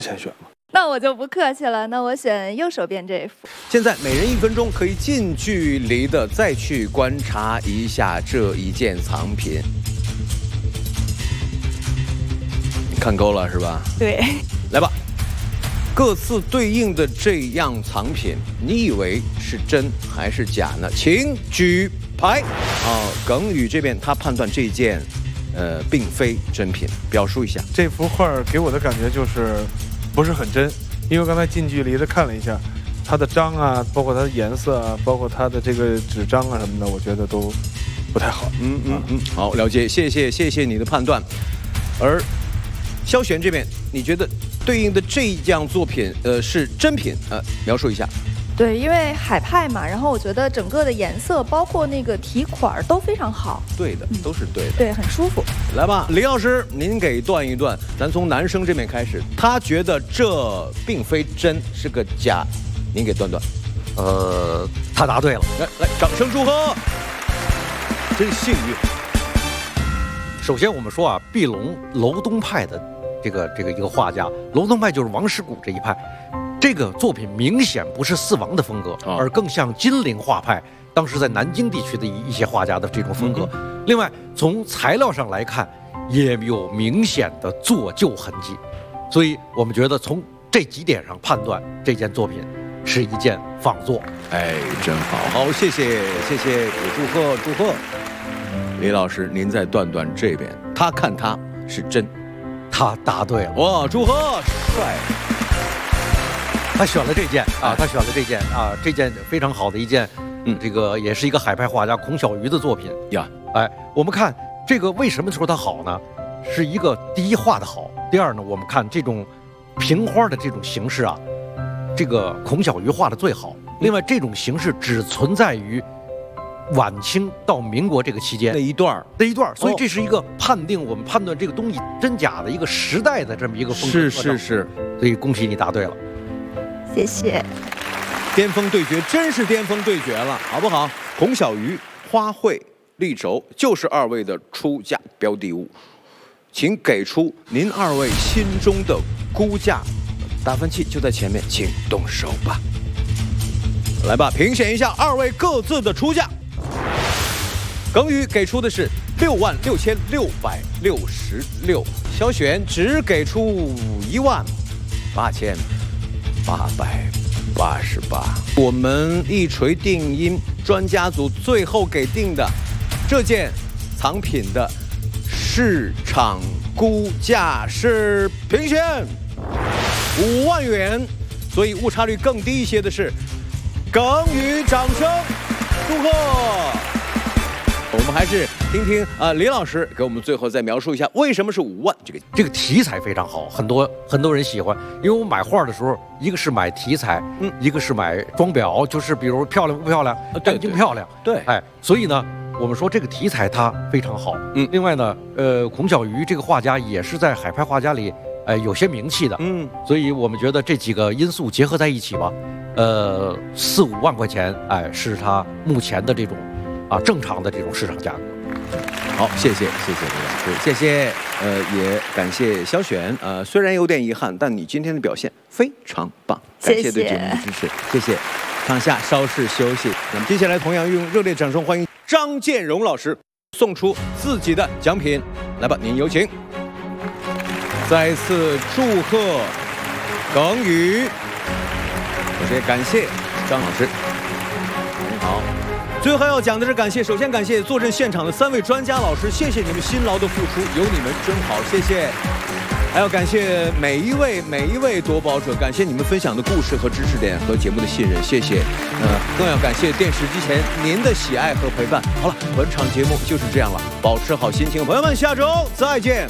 先选吧。 那我就不客气了，那我选右手边这一幅。 现在每人1分钟，可以近距离的再去观察一下这一件藏品。你看够了是吧？ 对， 来吧，各自对应的这样藏品，你以为是真还是假呢？请举牌。耿宇这边他判断这件，并非真品，表述一下。 这幅画给我的感觉就是不是很真，因为刚才近距离的看了一下，它的章啊，包括它的颜色啊，包括它的这个纸张啊什么的，我觉得都不太好。 好，了解，谢谢你的判断。而萧璇这边，你觉得对应的这样作品，是真品？描述一下。 对，因为海派嘛，然后我觉得整个的颜色，包括那个题款都非常好。 对的，都是对的。 对，很舒服。 来吧，李老师，您给断一断。咱从男生这边开始，他觉得这并非真，是个假，您给断断。 他答对了。 来，掌声祝贺，真幸运。 首先我们说啊，毕龙楼东派的这个一个画家，楼东派就是王师古这一派。这个作品明显不是四王的风格，而更像金陵画派当时在南京地区的一些画家的这种风格。另外，从材料上来看，也有明显的做旧痕迹，所以我们觉得从这几点上判断这件作品是一件仿作。 哎，真好，好，谢谢，也祝贺。李老师，您再断断这边，他看他是真， 他答对了。 哇，祝贺，帅。 他选了这件啊，这件非常好的一件，这个也是一个海派画家孔小鱼的作品呀。 我们看这个为什么说它好呢？是一个第一画的好，第二呢，我们看这种平花的这种形式啊，这个孔小鱼画的最好。另外，这种形式只存在于晚清到民国这个期间那一段， 所以这是一个我们判断这个东西真假的一个时代的这么一个风格。 是， 所以恭喜你答对了。 谢谢。 巅峰对决，真是巅峰对决了，好不好？孔小鱼、花卉、立轴就是2位的出价标的物，请给出您2位心中的估价。打分器就在前面，请动手吧。来吧，评选一下2位各自的出价。耿宇给出的是66666，萧璇只给出18888。我们一锤定音，专家组最后给定的这件藏品的市场估价是评选5万元，所以误差率更低一些的是耿宇，掌声祝贺。我们还是听听李老师给我们最后再描述一下为什么是5万。 这个题材非常好，很多人喜欢。因为我买画的时候，一个是买题材，一个是买装裱，就是比如漂亮不漂亮，干净漂亮。 对， 所以呢，我们说这个题材它非常好。另外呢，孔小鱼这个画家也是在海派画家里有些名气的。所以我们觉得这几个因素结合在一起吧，4、5万块钱，是他目前的这种正常的这种市场价格。 好，谢谢李老师，谢谢，也感谢萧璇，虽然有点遗憾，但你今天的表现非常棒，感谢对节目的支持，谢谢。躺下，稍事休息。那么接下来同样用热烈掌声欢迎张建荣老师送出自己的奖品，来吧，您有请。再次祝贺耿宇，同时也感谢张老师，您好。最后还要讲的是首先感谢坐镇现场的3位专家老师，谢谢你们辛劳的付出，有你们真好，谢谢。还要感谢每一位夺宝者，感谢你们分享的故事和知识点和节目的信任，谢谢。更要感谢电视机前您的喜爱和陪伴。好了，本场节目就是这样了，保持好心情，朋友们，下周再见。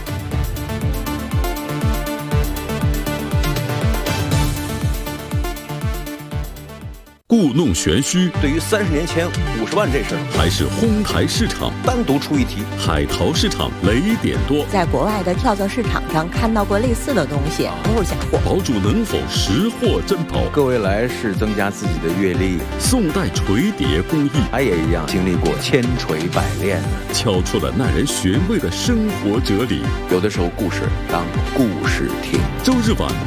故弄玄虚， 对于30年前50万这事儿， 还是哄抬市场， 单独出一题。 海淘市场雷点多， 在国外的跳蚤市场上看到过类似的东西，都是假货。 堡主能否识货真宝？ 各位来是增加自己的阅历。 宋代锤碟工艺， 他也一样经历过千锤百炼， 敲出了耐人寻味的生活哲理。 有的时候故事当故事听。 周日晚